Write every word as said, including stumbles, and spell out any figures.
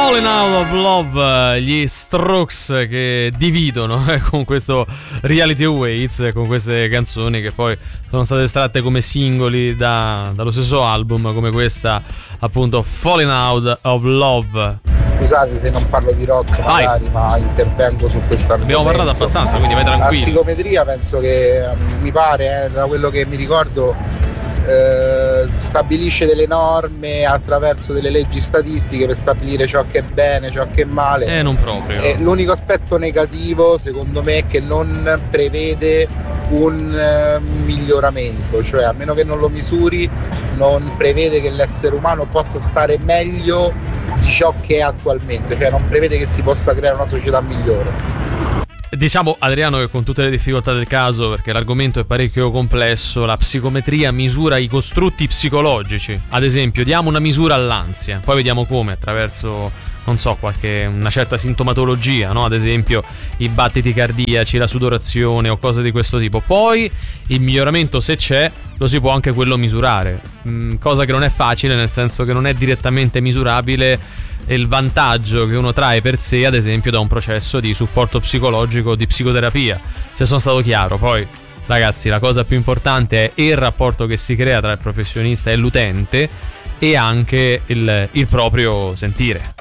Falling Out of Love, gli Strokes che dividono eh, con questo Reality Awaits, con queste canzoni che poi sono state estratte come singoli da, dallo stesso album, come questa appunto Falling Out of Love. Scusate se non parlo di rock magari, vai, ma intervengo su questo argomento. Abbiamo parlato abbastanza, quindi vai tranquillo. La psicometria penso che, mi pare, eh, da quello che mi ricordo, eh, stabilisce delle norme attraverso delle leggi statistiche per stabilire ciò che è bene, ciò che è male. Eh, non proprio. E l'unico aspetto negativo, secondo me, è che non prevede un uh, miglioramento, cioè a meno che non lo misuri non prevede che l'essere umano possa stare meglio di ciò che è attualmente, cioè non prevede che si possa creare una società migliore. Diciamo, Adriano, che con tutte le difficoltà del caso, perché l'argomento è parecchio complesso, la psicometria misura i costrutti psicologici. Ad esempio, diamo una misura all'ansia, poi vediamo come, attraverso, non so, qualche una certa sintomatologia, no? Ad esempio i battiti cardiaci, la sudorazione o cose di questo tipo. Poi il miglioramento, se c'è, lo si può anche quello misurare, mm, cosa che non è facile, nel senso che non è direttamente misurabile il vantaggio che uno trae per sé, ad esempio, da un processo di supporto psicologico, di psicoterapia. Se sono stato chiaro. Poi, ragazzi, la cosa più importante è il rapporto che si crea tra il professionista e l'utente, e anche il, il proprio sentire.